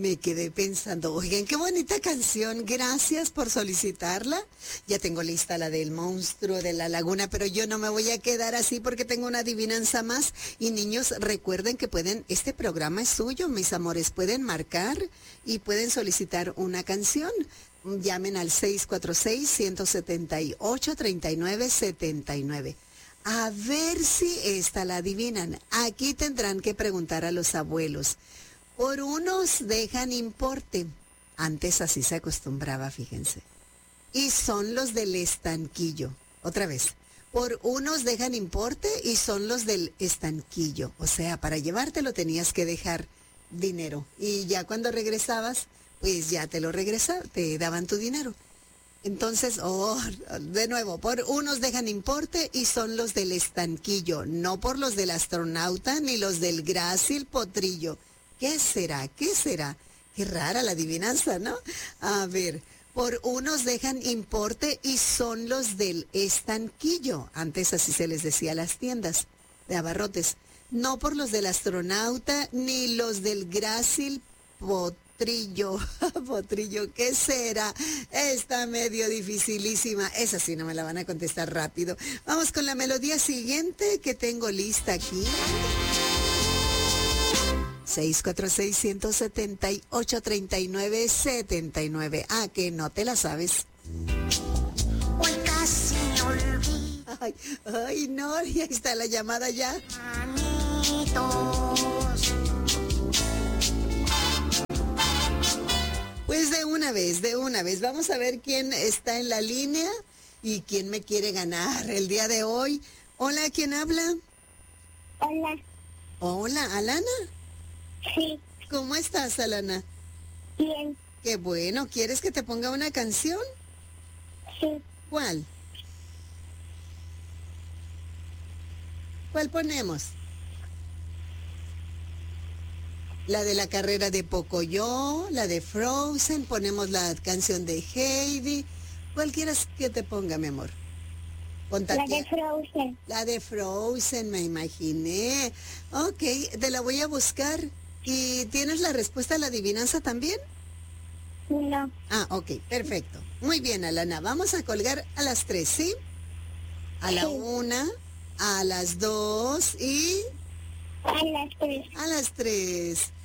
Me quedé pensando, oigan, qué bonita canción, gracias por solicitarla. Ya tengo lista la del monstruo de la laguna, pero yo no me voy a quedar así porque tengo una adivinanza más. Y niños, recuerden que este programa es suyo, mis amores, pueden marcar y pueden solicitar una canción. Llamen al 646-178-3979. A ver si esta la adivinan. Aquí tendrán que preguntar a los abuelos. Por unos dejan importe. Antes así se acostumbraba, fíjense. Y son los del estanquillo. Otra vez. Por unos dejan importe y son los del estanquillo. O sea, para llevártelo tenías que dejar dinero. Y ya cuando regresabas, pues ya te daban tu dinero. Entonces, de nuevo, por unos dejan importe y son los del estanquillo, no por los del astronauta ni los del Grácil Potrillo. ¿Qué será? ¿Qué será? Qué rara la adivinanza, ¿no? A ver, por unos dejan importe y son los del estanquillo. Antes así se les decía a las tiendas de abarrotes. No por los del astronauta ni los del Grácil Potrillo. Potrillo, ¿qué será? Está medio dificilísima. Esa sí no me la van a contestar rápido. Vamos con la melodía siguiente que tengo lista aquí. 646-178-3979. Ah, que no te la sabes. Hoy casi me olvido. Ay, no, ya está la llamada ya. Manitos. Pues de una vez. Vamos a ver quién está en la línea y quién me quiere ganar el día de hoy. Hola, ¿quién habla? Hola. Hola, ¿Alana? Sí. ¿Cómo estás, Alana? Bien. Qué bueno. ¿Quieres que te ponga una canción? Sí. ¿Cuál? ¿Cuál ponemos? La de la carrera de Pocoyo, la de Frozen, ponemos la canción de Heidi. ¿Cuál quieres que te ponga, mi amor? La de Frozen. La de Frozen, me imaginé. Ok, te la voy a buscar. ¿Y tienes la respuesta a la adivinanza también? No. Ah, ok, perfecto. Muy bien, Alana. Vamos a colgar a las 3, ¿sí? A la 1, a las 2 y... A las 3. a las 3.